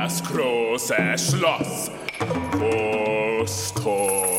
das große Schloss. Großtor.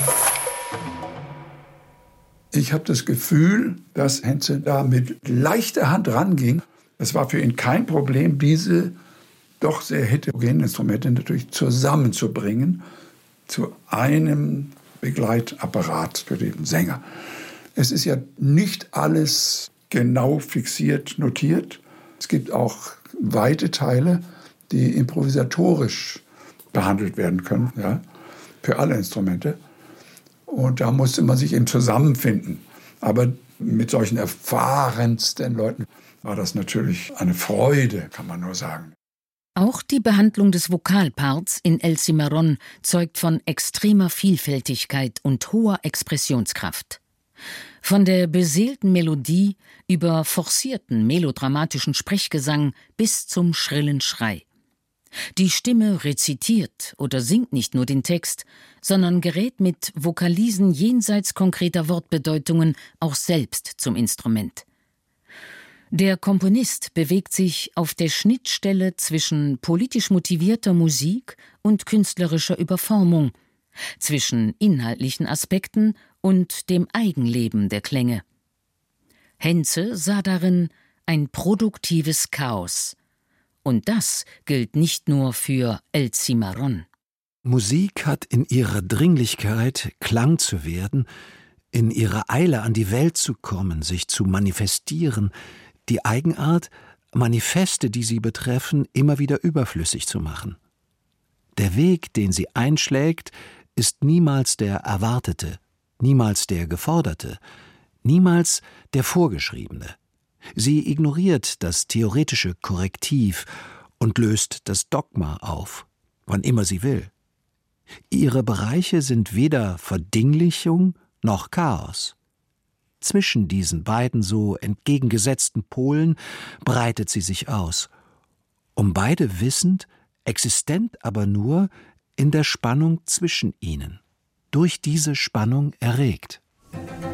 Ich habe das Gefühl, dass Henze da mit leichter Hand ranging. Es war für ihn kein Problem, diese doch sehr heterogenen Instrumente natürlich zusammenzubringen zu einem Begleitapparat für den Sänger. Es ist ja nicht alles genau fixiert, notiert. Es gibt auch weite Teile, die improvisatorisch behandelt werden können, ja, für alle Instrumente. Und da musste man sich eben zusammenfinden. Aber mit solchen erfahrensten Leuten war das natürlich eine Freude, kann man nur sagen. Auch die Behandlung des Vokalparts in El Cimarrón zeugt von extremer Vielfältigkeit und hoher Expressionskraft. Von der beseelten Melodie über forcierten melodramatischen Sprechgesang bis zum schrillen Schrei. Die Stimme rezitiert oder singt nicht nur den Text, sondern gerät mit Vokalisen jenseits konkreter Wortbedeutungen auch selbst zum Instrument. Der Komponist bewegt sich auf der Schnittstelle zwischen politisch motivierter Musik und künstlerischer Überformung, zwischen inhaltlichen Aspekten und dem Eigenleben der Klänge. Henze sah darin ein produktives Chaos. Und das gilt nicht nur für El Cimarrón. Musik hat in ihrer Dringlichkeit, Klang zu werden, in ihrer Eile an die Welt zu kommen, sich zu manifestieren, die Eigenart, Manifeste, die sie betreffen, immer wieder überflüssig zu machen. Der Weg, den sie einschlägt, ist niemals der erwartete, niemals der geforderte, niemals der vorgeschriebene. Sie ignoriert das theoretische Korrektiv und löst das Dogma auf, wann immer sie will. Ihre Bereiche sind weder Verdinglichung noch Chaos. Zwischen diesen beiden so entgegengesetzten Polen breitet sie sich aus, um beide wissend, existent aber nur in der Spannung zwischen ihnen, durch diese Spannung erregt.